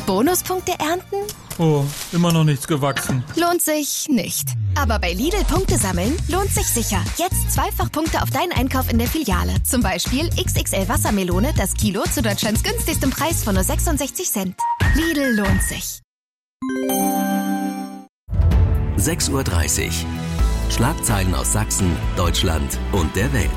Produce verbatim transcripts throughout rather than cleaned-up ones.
Bonuspunkte ernten? Oh, immer noch nichts gewachsen. Lohnt sich nicht. Aber bei Lidl Punkte sammeln lohnt sich sicher. Jetzt zweifach Punkte auf deinen Einkauf in der Filiale. Zum Beispiel X X L Wassermelone, das Kilo zu Deutschlands günstigstem Preis von nur sechsundsechzig Cent. Lidl lohnt sich. sechs Uhr dreißig. Schlagzeilen aus Sachsen, Deutschland und der Welt.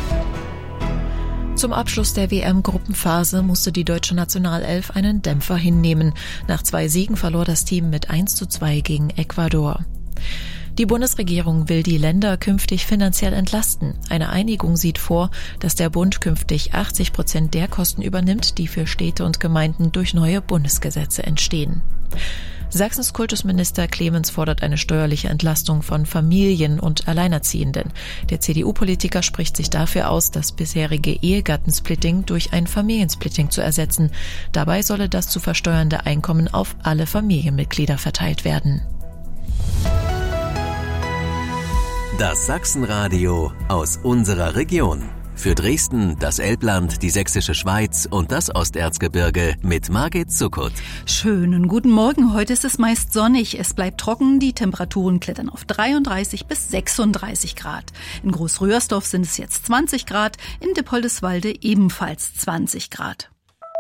Zum Abschluss der W M-Gruppenphase musste die deutsche Nationalelf einen Dämpfer hinnehmen. Nach zwei Siegen verlor das Team mit eins zu zwei gegen Ecuador. Die Bundesregierung will die Länder künftig finanziell entlasten. Eine Einigung sieht vor, dass der Bund künftig achtzig Prozent der Kosten übernimmt, die für Städte und Gemeinden durch neue Bundesgesetze entstehen. Sachsens Kultusminister Clemens fordert eine steuerliche Entlastung von Familien und Alleinerziehenden. Der C D U-Politiker spricht sich dafür aus, das bisherige Ehegattensplitting durch ein Familiensplitting zu ersetzen. Dabei solle das zu versteuernde Einkommen auf alle Familienmitglieder verteilt werden. Das Sachsenradio aus unserer Region. Für Dresden, das Elbland, die Sächsische Schweiz und das Osterzgebirge mit Margit Zuckert. Schönen guten Morgen. Heute ist es meist sonnig. Es bleibt trocken. Die Temperaturen klettern auf dreiunddreißig bis sechsunddreißig Grad. In Großröhrsdorf sind es jetzt zwanzig Grad, in Dippoldiswalde ebenfalls zwanzig Grad.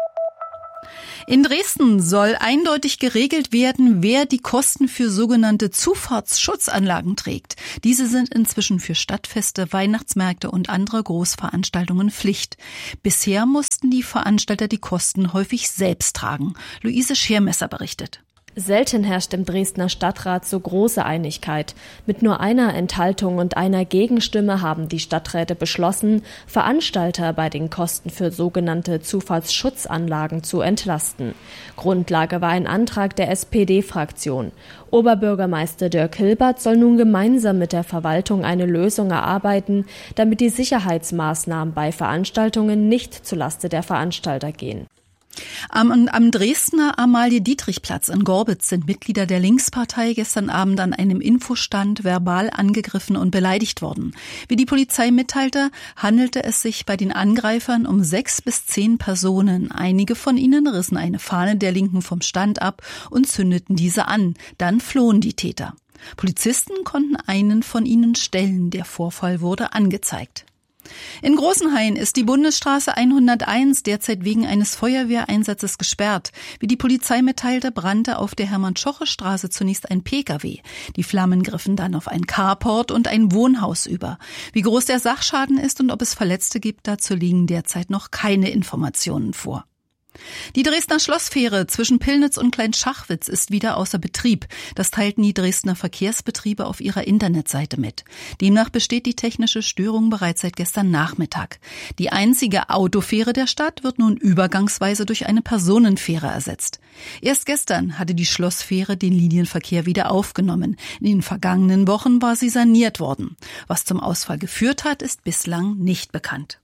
In Dresden soll eindeutig geregelt werden, wer die Kosten für sogenannte Zufahrtsschutzanlagen trägt. Diese sind inzwischen für Stadtfeste, Weihnachtsmärkte und andere Großveranstaltungen Pflicht. Bisher mussten die Veranstalter die Kosten häufig selbst tragen. Luise Schermesser berichtet. Selten herrscht im Dresdner Stadtrat so große Einigkeit. Mit nur einer Enthaltung und einer Gegenstimme haben die Stadträte beschlossen, Veranstalter bei den Kosten für sogenannte Zufahrtsschutzanlagen zu entlasten. Grundlage war ein Antrag der S P D-Fraktion. Oberbürgermeister Dirk Hilbert soll nun gemeinsam mit der Verwaltung eine Lösung erarbeiten, damit die Sicherheitsmaßnahmen bei Veranstaltungen nicht zulasten der Veranstalter gehen. Am, am Dresdner Amalie-Dietrich-Platz in Gorbitz sind Mitglieder der Linkspartei gestern Abend an einem Infostand verbal angegriffen und beleidigt worden. Wie die Polizei mitteilte, handelte es sich bei den Angreifern um sechs bis zehn Personen. Einige von ihnen rissen eine Fahne der Linken vom Stand ab und zündeten diese an. Dann flohen die Täter. Polizisten konnten einen von ihnen stellen. Der Vorfall wurde angezeigt. In Großenhain ist die Bundesstraße hunderteins derzeit wegen eines Feuerwehreinsatzes gesperrt. Wie die Polizei mitteilte, brannte auf der Hermann-Schoche-Straße zunächst ein Pkw. Die Flammen griffen dann auf ein Carport und ein Wohnhaus über. Wie groß der Sachschaden ist und ob es Verletzte gibt, dazu liegen derzeit noch keine Informationen vor. Die Dresdner Schlossfähre zwischen Pillnitz und Kleinschachwitz ist wieder außer Betrieb. Das teilten die Dresdner Verkehrsbetriebe auf ihrer Internetseite mit. Demnach besteht die technische Störung bereits seit gestern Nachmittag. Die einzige Autofähre der Stadt wird nun übergangsweise durch eine Personenfähre ersetzt. Erst gestern hatte die Schlossfähre den Linienverkehr wieder aufgenommen. In den vergangenen Wochen war sie saniert worden. Was zum Ausfall geführt hat, ist bislang nicht bekannt.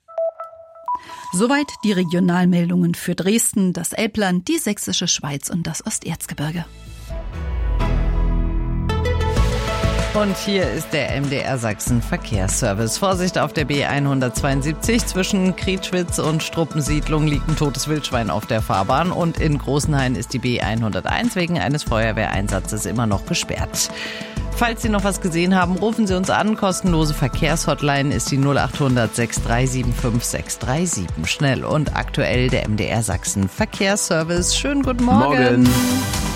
Soweit die Regionalmeldungen für Dresden, das Elbland, die Sächsische Schweiz und das Osterzgebirge. Und hier ist der M D R Sachsen Verkehrsservice. Vorsicht auf der B hundertzweiundsiebzig. Zwischen Krietschwitz und Struppensiedlung liegt ein totes Wildschwein auf der Fahrbahn. Und in Großenhain ist die B hunderteins wegen eines Feuerwehreinsatzes immer noch gesperrt. Falls Sie noch was gesehen haben, rufen Sie uns an. Kostenlose Verkehrshotline ist die null achthundert sechs drei sieben fünf sechs drei sieben. Schnell und aktuell der M D R Sachsen Verkehrsservice. Schönen guten Morgen. Morgen.